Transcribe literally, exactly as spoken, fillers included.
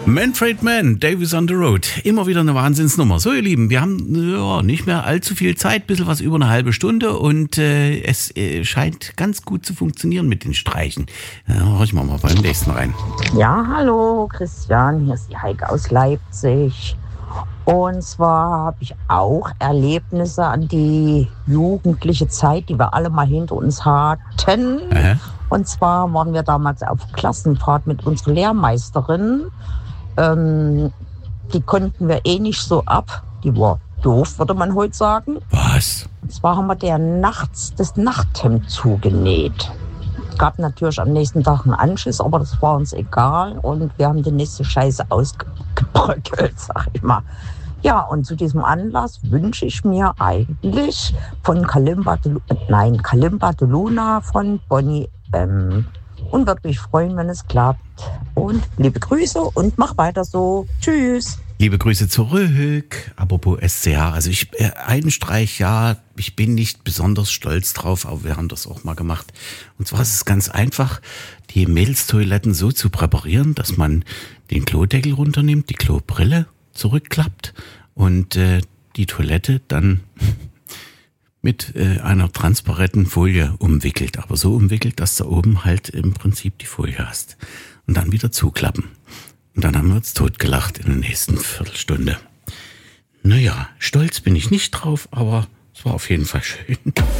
Manfred Mann, Davies on the Road. Immer wieder eine Wahnsinnsnummer. So, ihr Lieben, wir haben ja, nicht mehr allzu viel Zeit, ein bisschen was über eine halbe Stunde und äh, es äh, scheint ganz gut zu funktionieren mit den Streichen. Ja, horchen wir mal beim nächsten rein. Ja, hallo Christian, hier ist die Heike aus Leipzig. Und zwar habe ich auch Erlebnisse an die jugendliche Zeit, die wir alle mal hinter uns hatten. Aha. Und zwar waren wir damals auf Klassenfahrt mit unserer Lehrmeisterin. Ähm, die konnten wir eh nicht so ab. Die war doof, würde man heute sagen. Was? Und zwar haben wir der nachts das Nachthemd zugenäht. Gab natürlich am nächsten Tag einen Anschiss, aber das war uns egal. Und wir haben die nächste Scheiße ausgebröckelt, sag ich mal. Ja, und zu diesem Anlass wünsche ich mir eigentlich von Kalimba de, nein, Kalimba de Luna von Bonnie M. Und würde mich freuen, wenn es klappt. Und liebe Grüße und mach weiter so. Tschüss. Liebe Grüße zurück. Apropos S C H, also ich, äh, einen Streich, ja, ich bin nicht besonders stolz drauf, aber wir haben das auch mal gemacht. Und zwar ist es ganz einfach, die Mädelstoiletten so zu präparieren, dass man den Klodeckel runternimmt, die Klobrille zurückklappt und äh, die Toilette dann mit äh, einer transparenten Folie umwickelt. Aber so umwickelt, dass du oben halt im Prinzip die Folie hast. Und dann wieder zuklappen. Und dann haben wir uns totgelacht in der nächsten Viertelstunde. Naja, stolz bin ich nicht drauf, aber es war auf jeden Fall schön.